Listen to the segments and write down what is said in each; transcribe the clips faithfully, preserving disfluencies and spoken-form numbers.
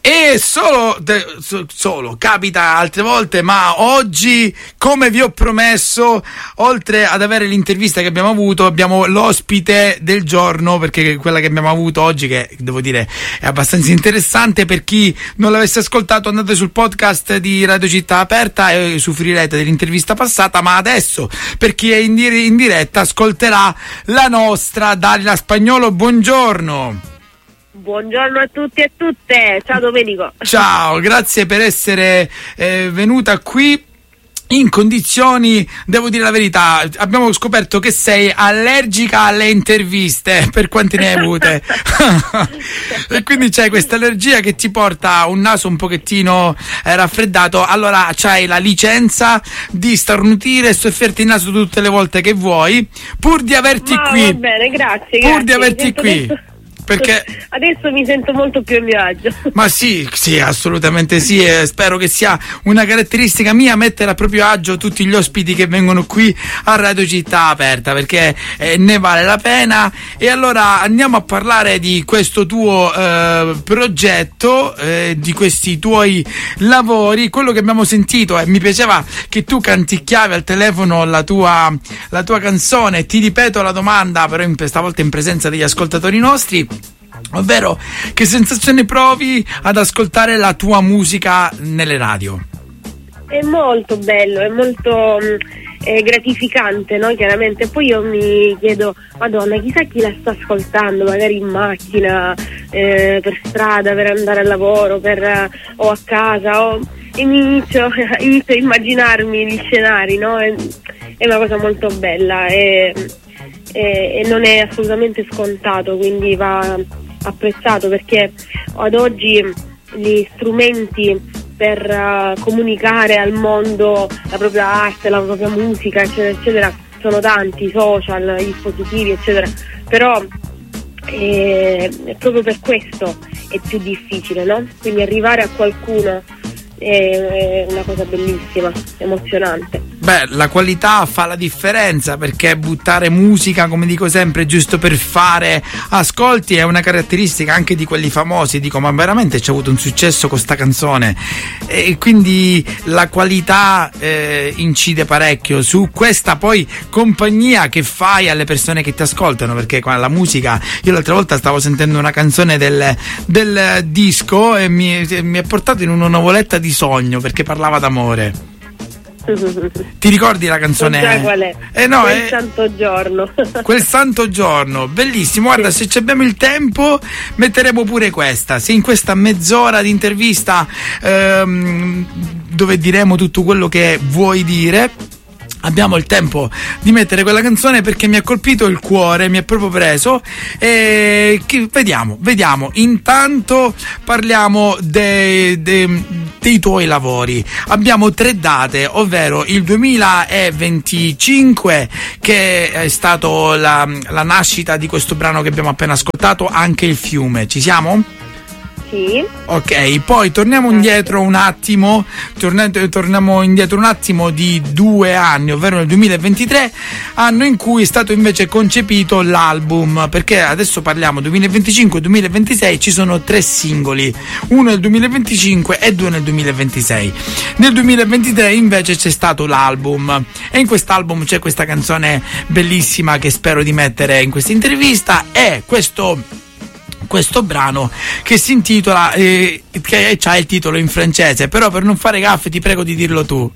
E solo, solo, capita altre volte, ma oggi, come vi ho promesso, oltre ad avere l'intervista che abbiamo avuto, abbiamo l'ospite del giorno, perché quella che abbiamo avuto oggi, che devo dire è abbastanza interessante. Per chi non l'avesse ascoltato, andate sul podcast di Radio Città Aperta e usufruirete dell'intervista passata, ma adesso, per chi è in, dir- in diretta, ascolterà la nostra Dalila Spagnolo. Buongiorno. Buongiorno a tutti e tutte, ciao Domenico. Ciao, grazie per essere eh, venuta qui in condizioni, devo dire la verità, abbiamo scoperto che sei allergica alle interviste, per quante ne hai avute? E quindi c'hai questa allergia che ti porta un naso un pochettino eh, raffreddato, allora c'hai la licenza di starnutire e soffiarti il naso tutte le volte che vuoi, pur di averti Ma qui. Va bene, grazie. Pur grazie. di averti qui. Adesso... Perché adesso mi sento molto più a mio agio. Ma sì, sì, assolutamente sì, e spero che sia una caratteristica mia mettere a proprio agio tutti gli ospiti che vengono qui a Radio Città Aperta, perché eh, ne vale la pena. E allora andiamo a parlare di questo tuo eh, progetto, eh, di questi tuoi lavori. Quello che abbiamo sentito, e eh, mi piaceva che tu canticchiavi al telefono la tua, la tua canzone. Ti ripeto la domanda, però in, stavolta in presenza degli ascoltatori nostri, ovvero che sensazione provi ad ascoltare la tua musica nelle radio? È molto bello, è molto è gratificante, no? Chiaramente. Poi io mi chiedo, Madonna, chissà chi la sta ascoltando, magari in macchina, eh, per strada, per andare al lavoro, per, o a casa, o... e mi inizio, inizio a immaginarmi gli scenari, no? È, è una cosa molto bella e, e, e non è assolutamente scontato, quindi va apprezzato, perché ad oggi gli strumenti per uh, comunicare al mondo la propria arte, la propria musica, eccetera eccetera, sono tanti, social, dispositivi eccetera, però eh, è proprio per questo è più difficile, no? Quindi arrivare a qualcuno è una cosa bellissima, emozionante. Beh, la qualità fa la differenza, perché buttare musica, come dico sempre, giusto per fare ascolti è una caratteristica anche di quelli famosi. Dico, ma veramente c'è avuto un successo con sta canzone, e quindi la qualità eh, incide parecchio su questa poi compagnia che fai alle persone che ti ascoltano, perché con la musica, io l'altra volta stavo sentendo una canzone del, del disco e mi, mi è portato in una nuvoletta di sogno, perché parlava d'amore. Ti ricordi la canzone? Non so qual è. Eh no, quel è... santo giorno. Quel santo giorno, bellissimo. Guarda, sì. Se ci abbiamo il tempo metteremo pure questa. Se in questa mezz'ora di intervista ehm, dove diremo tutto quello che vuoi dire, abbiamo il tempo di mettere quella canzone, perché mi ha colpito il cuore, mi è proprio preso. E che, vediamo, vediamo. Intanto parliamo dei, dei, dei tuoi lavori. Abbiamo tre date, ovvero il duemilaventicinque, che è stato la, la nascita di questo brano che abbiamo appena ascoltato, Anche il fiume. Ci siamo? Sì. Ok, poi torniamo indietro un attimo, torna, torniamo indietro un attimo di due anni, ovvero nel duemilaventitré, anno in cui è stato invece concepito l'album, perché adesso parliamo duemilaventicinque duemilaventisei, ci sono tre singoli, uno nel duemilaventicinque e due nel duemilaventisei. Nel duemilaventitré invece c'è stato l'album, e in quest'album c'è questa canzone bellissima che spero di mettere in questa intervista, e questo questo brano che si intitola eh, che ha il titolo in francese, però per non fare gaffe ti prego di dirlo tu.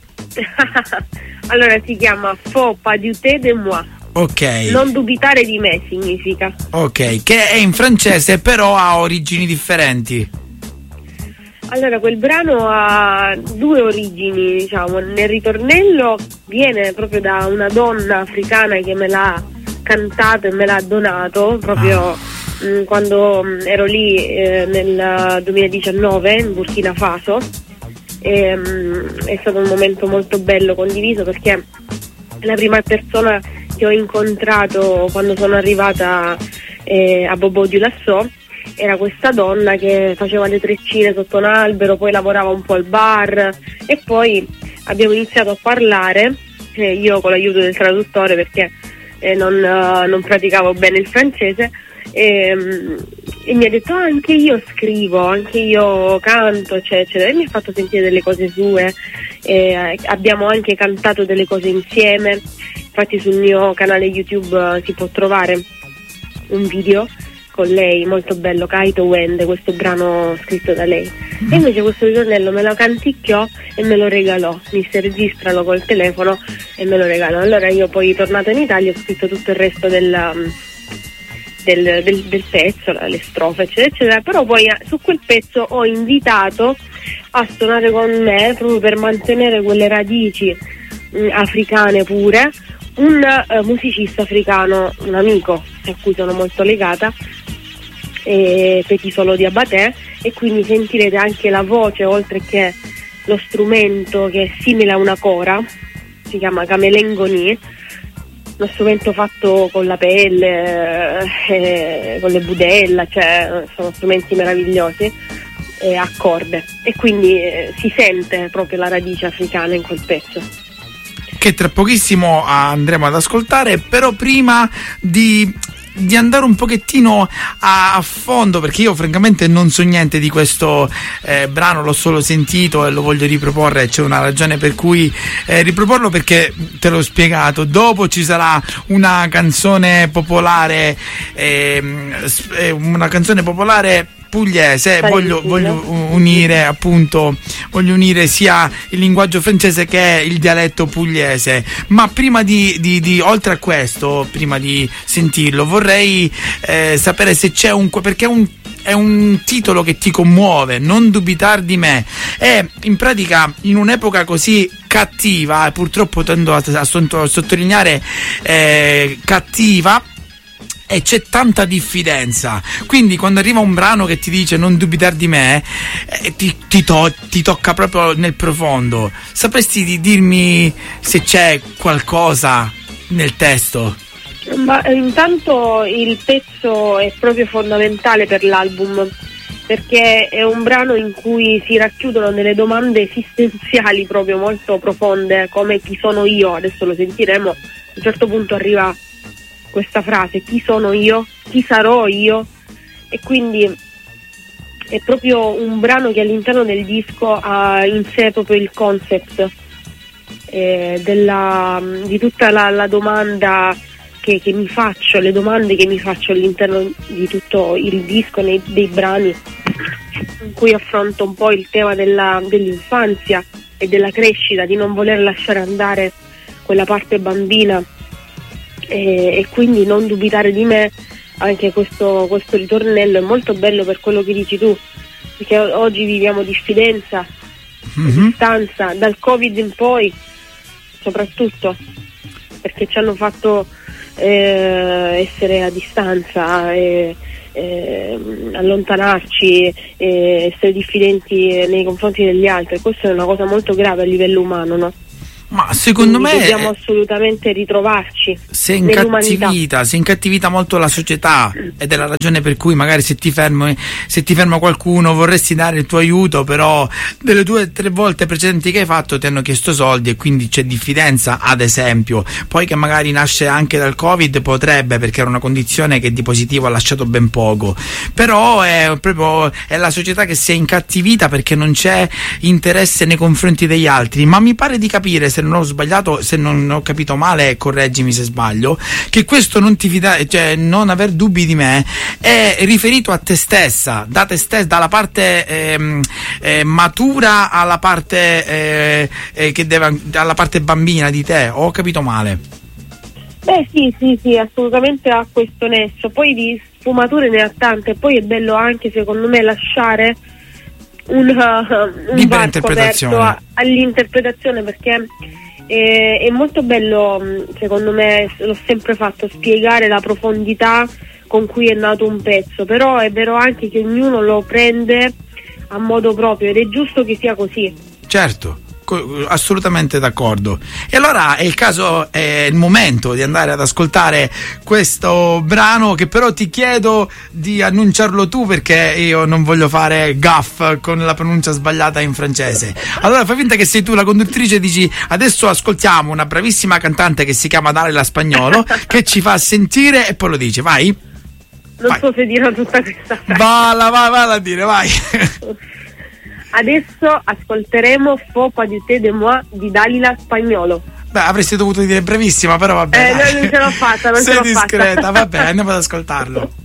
Allora si chiama Faut pas douter de moi. Ok. Non dubitare di me significa. Ok, che è in francese però ha origini differenti. Allora, quel brano ha due origini, diciamo. Nel ritornello viene proprio da una donna africana che me l'ha cantato e me l'ha donato proprio ah. mh, quando mh, ero lì eh, nel duemiladiciannove in Burkina Faso. E, mh, è stato un momento molto bello condiviso, perché è la prima persona che ho incontrato quando sono arrivata eh, a Bobo-Dioulasso. Era questa donna che faceva le treccine sotto un albero, poi lavorava un po' al bar, e poi abbiamo iniziato a parlare, eh, io con l'aiuto del traduttore, perché eh, non, uh, non praticavo bene il francese, e, e mi ha detto ah, anche io scrivo, anche io canto, eccetera, eccetera. E mi ha fatto sentire delle cose sue, e abbiamo anche cantato delle cose insieme. Infatti sul mio canale YouTube uh, si può trovare un video con lei molto bello, Kaito Wende, questo brano scritto da lei. E invece questo ritornello me lo canticchiò e me lo regalò, mi disse registralo col telefono e me lo regalò. Allora io poi tornata in Italia ho scritto tutto il resto del, del, del, del pezzo, le strofe eccetera eccetera, però poi su quel pezzo ho invitato a suonare con me, proprio per mantenere quelle radici mh, africane pure, un uh, musicista africano, un amico a cui sono molto legata, eh, Petit Solo Diabaté, e quindi sentirete anche la voce oltre che lo strumento che è simile a una cora, si chiama Camelengoni, uno strumento fatto con la pelle, eh, con le budella, cioè sono strumenti meravigliosi, eh, a corde, e quindi eh, si sente proprio la radice africana in quel pezzo, che tra pochissimo andremo ad ascoltare. Però prima di, di andare un pochettino a, a fondo, perché io francamente non so niente di questo eh, brano, l'ho solo sentito e lo voglio riproporre, c'è una ragione per cui eh, riproporlo, perché te l'ho spiegato, dopo ci sarà una canzone popolare eh, una canzone popolare pugliese. Voglio, voglio unire appunto voglio unire sia il linguaggio francese che il dialetto pugliese, ma prima di, di, di oltre a questo, prima di sentirlo, vorrei eh, sapere se c'è un, perché è un è un titolo che ti commuove, Non dubitar di me, e in pratica in un'epoca così cattiva, e purtroppo tendo a, a sottolineare eh, cattiva, e c'è tanta diffidenza, quindi quando arriva un brano che ti dice non dubitare di me, eh, ti, ti, to- ti tocca proprio nel profondo. Sapresti di dirmi se c'è qualcosa nel testo? Ma intanto il pezzo è proprio fondamentale per l'album, perché è un brano in cui si racchiudono delle domande esistenziali proprio molto profonde, come chi sono io. Adesso lo sentiremo, a un certo punto arriva questa frase, chi sono io, chi sarò io, e quindi è proprio un brano che all'interno del disco ha in sé proprio il concept eh, della, di tutta la, la domanda che, che mi faccio, le domande che mi faccio all'interno di tutto il disco, nei, dei brani, in cui affronto un po' il tema della, dell'infanzia e della crescita, di non voler lasciare andare quella parte bambina. E, e quindi non dubitare di me. Anche questo, questo ritornello è molto bello per quello che dici tu, perché oggi viviamo diffidenza, mm-hmm. distanza, dal Covid in poi soprattutto, perché ci hanno fatto eh, essere a distanza, e, eh, allontanarci, eh, essere diffidenti nei confronti degli altri. Questa è una cosa molto grave a livello umano, no? Ma secondo Quindi me dobbiamo assolutamente ritrovarci. Si è incattivita, si è incattivita molto la società, ed è la ragione per cui magari se ti fermo, se ti ferma qualcuno vorresti dare il tuo aiuto, però delle due o tre volte precedenti che hai fatto ti hanno chiesto soldi e quindi c'è diffidenza, ad esempio. Poi che magari nasce anche dal Covid, potrebbe, perché era una condizione che di positivo ha lasciato ben poco, però è proprio è la società che si è incattivita perché non c'è interesse nei confronti degli altri. Ma mi pare di capire, se non ho sbagliato, se non ho capito male, correggimi se sbaglio, che questo non ti fida, cioè non aver dubbi di me, è riferito a te stessa, da te stessa, dalla parte eh, eh, matura alla parte eh, eh, che deve, alla parte bambina di te. Ho capito male? Beh sì, sì, sì, assolutamente ha questo nesso. Poi di sfumature ne ha tante, poi è bello anche secondo me lasciare un, uh, un varco aperto a, all'interpretazione, perché eh, è molto bello, secondo me, l'ho sempre fatto, spiegare la profondità con cui è nato un pezzo, però è vero anche che ognuno lo prende a modo proprio ed è giusto che sia così. Certo, assolutamente d'accordo. E allora è il caso, è il momento di andare ad ascoltare questo brano, che però ti chiedo di annunciarlo tu, perché io non voglio fare gaff con la pronuncia sbagliata in francese. Allora fai finta che sei tu la conduttrice e dici: adesso ascoltiamo una bravissima cantante che si chiama Dalila Spagnolo che ci fa sentire, e poi lo dici, vai. Non vai. so se dirò tutta questa frase. Vala, va, va a dire, vai. Adesso ascolteremo Faut pas douter de moi di Dalila Spagnolo. Beh, avresti dovuto dire brevissima, però va bene. Eh, no, non ce l'ho fatta, non Sei ce l'ho discreta, fatta. va bene, andiamo ad ascoltarlo.